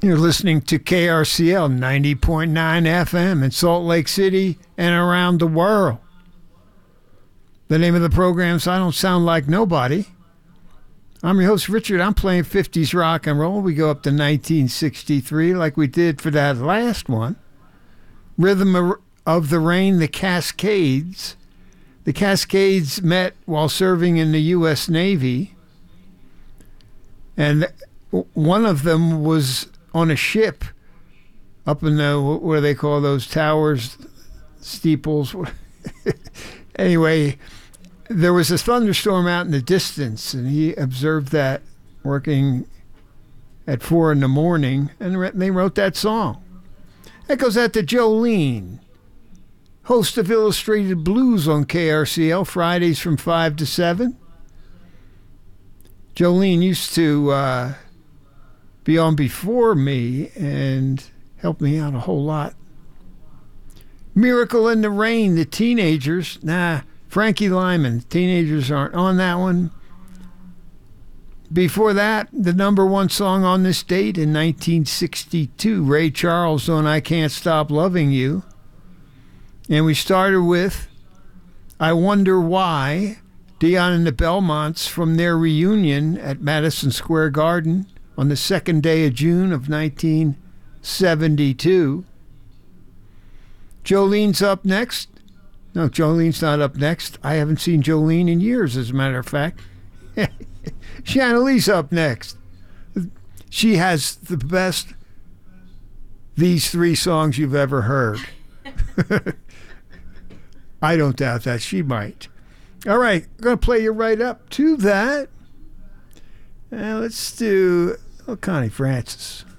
You're listening to KRCL 90.9 FM in Salt Lake City and around the world. The name of the program is I Don't Sound Like Nobody. I'm your host, Richard. I'm playing 50s rock and roll. We go up to 1963 like we did for that last one. Rhythm of the Rain, the Cascades. The Cascades met while serving in the U.S. Navy. And one of them was on a ship up in the, what do they call those towers, steeples? Anyway, there was a thunderstorm out in the distance, and he observed that working at 4 in the morning, and they wrote that song. That goes out to Jolene, host of Illustrated Blues on KRCL, Fridays from 5 to 7. Jolene used to be on before me and helped me out a whole lot. Miracle in the Rain, the Teenagers. Nah, Frankie Lyman, Teenagers aren't on that one. Before that, the number one song on this date in 1962, Ray Charles on I Can't Stop Loving You. And we started with I Wonder Why, Dion and the Belmonts from their reunion at Madison Square Garden on the second day of June of 1972. Jolene's up next. No, Jolene's not up next. I haven't seen Jolene in years, as a matter of fact. Shanna Lee's up next. She has the best These Three songs you've ever heard. I don't doubt that. She might. All right, I'm going to play you right up to that. Let's do Connie Francis.